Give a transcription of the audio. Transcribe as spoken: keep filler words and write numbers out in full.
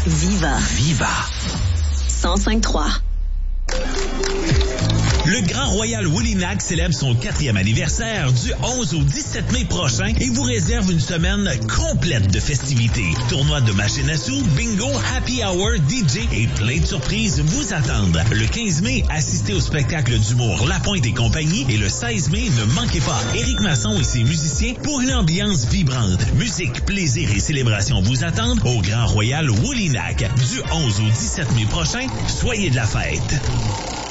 Viva. Viva. cent cinq trois. Le Grand Royal Woolinac célèbre son quatrième anniversaire du onze au dix-sept mai prochain et vous réserve une semaine complète de festivités. Tournoi de machines à sous, bingo, happy hour, D J et plein de surprises vous attendent. Le quinze mai, assistez au spectacle d'humour La Pointe et compagnie et le seize mai, ne manquez pas Éric Masson et ses musiciens pour une ambiance vibrante. Musique, plaisir et célébration vous attendent au Grand Royal Woolinac. Du onze au dix-sept mai prochain, soyez de la fête.